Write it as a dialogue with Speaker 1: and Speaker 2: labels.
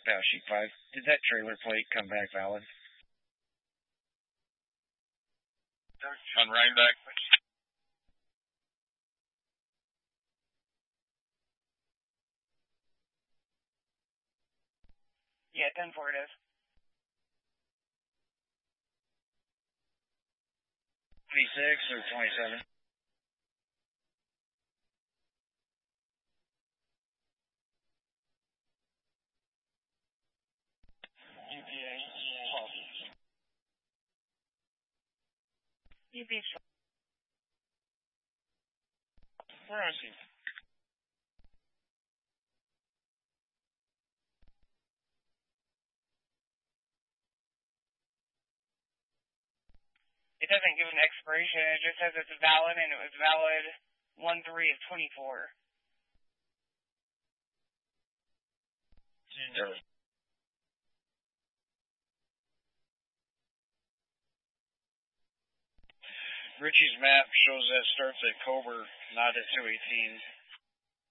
Speaker 1: Battle Sheet 5. Did that trailer plate come back valid?
Speaker 2: On Rhinebeck.
Speaker 3: Yeah, 10-4 it is.
Speaker 1: 26 or 27?
Speaker 3: UPA, UPA.
Speaker 2: Where is he?
Speaker 3: It doesn't give an expiration. It just says it's valid, and it was valid 1/3 of 24.
Speaker 1: Richie's map shows that starts at Cobra, not at 218.